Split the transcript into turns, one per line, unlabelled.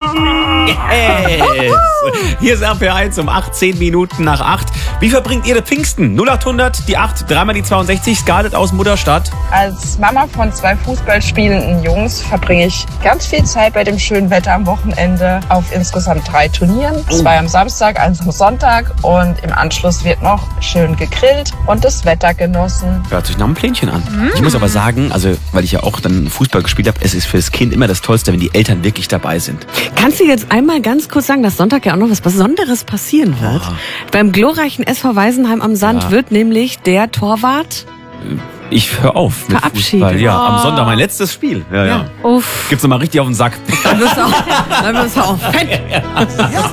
Yes. Hier ist RPR1 um 18 Minuten nach 8. Wie verbringt ihr den Pfingsten? 0800, die 8, dreimal die 62, Scarlett aus Mutterstadt.
Als Mama von 2 fußballspielenden Jungs verbringe ich ganz viel Zeit bei dem schönen Wetter am Wochenende auf insgesamt 3 Turnieren. 2 am Samstag, 1 am Sonntag und im Anschluss wird noch schön gegrillt und das Wetter genossen.
Hört sich nach einem Plänchen an. Ich muss aber sagen, also weil ich ja auch dann Fußball gespielt habe, es ist für das Kind immer das Tollste, wenn die Eltern wirklich dabei sind.
Kannst du jetzt einmal ganz kurz sagen, dass Sonntag ja auch noch was Besonderes passieren wird? Beim glorreichen SV Weisenheim am Sand wird nämlich der Torwart
Ich höre auf mit
verabschiedet.
Fußball. Ja, am Sonntag mein letztes Spiel. Ja.
Uff.
Gibt's nochmal richtig auf den Sack.
Dann wirst du auch fett.